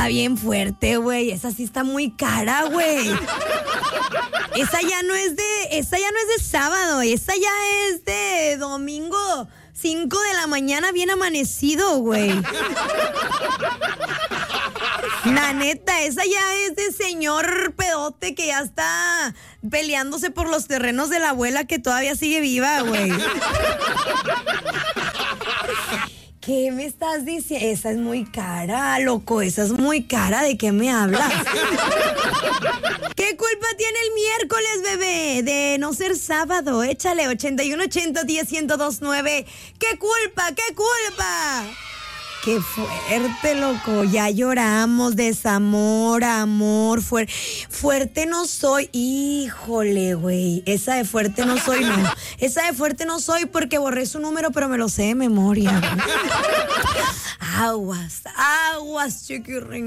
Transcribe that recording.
bien fuerte, güey. Esa sí está muy cara, güey. Esa ya no es de sábado, esa ya es de domingo, 5 de la mañana, bien amanecido, güey. La neta, esa ya es de señor pedote que ya está peleándose por los terrenos de la abuela que todavía sigue viva, güey. ¿Qué me estás diciendo? Esa es muy cara, loco, esa es muy cara. ¿De qué me hablas? ¿Qué culpa tiene el miércoles, bebé? De no ser sábado. Échale 8180-10-1029. ¿Qué culpa? ¿Qué culpa? Qué fuerte, loco. Ya lloramos. Desamor, amor, fuerte no soy. Híjole, güey. Esa de fuerte no soy, no. Esa de fuerte no soy porque borré su número, pero me lo sé de memoria. Aguas, chiquirrín.